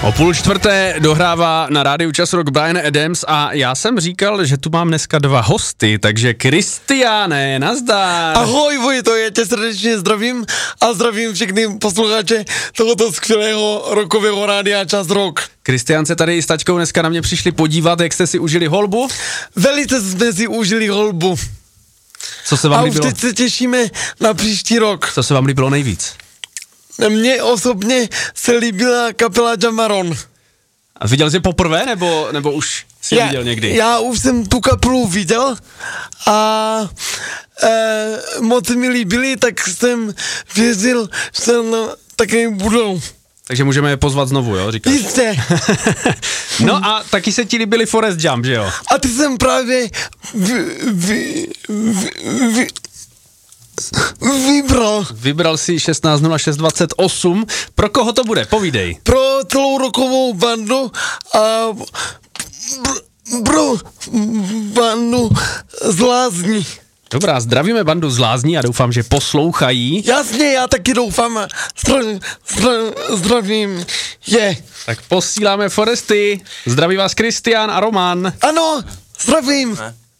O 3:30 dohrává na rádiu Čas rock Bryan Adams a já jsem říkal, že tu mám dneska dva hosty, takže Kristiáne, nazdar. Ahoj Vojto, já tě srdečně zdravím a zdravím všechny posluchače tohoto skvělého rockového rádia Čas rock. Kristián se tady s taťkou dneska na mě přišli podívat, jak jste si užili holbu. Velice jsme si užili holbu. Co se vám líbilo? A už teď se těšíme na příští rok. Co se vám líbilo nejvíc? Mně osobně se líbila kapela Jamaron. A viděl jsi poprvé, nebo už jsi viděl někdy? Já už jsem tu kapelu viděl a moc mi líbili, tak jsem věřil, že tam taky budou. Takže můžeme je pozvat znovu, jo, říkáš? Jistě. No a taky se ti líbili Forest Jump, že jo? A ty jsem právě vybral. Vybral si 16.06.28. Pro koho to bude? Povídej. Pro celou rockovou bandu a pro bandu z Lázní. Dobrá, zdravíme bandu z Lázní a doufám, že poslouchají. Jasně, já taky doufám a zdravím je. Tak posíláme Foresty. Zdraví vás Kristián a Roman. Ano, zdravím.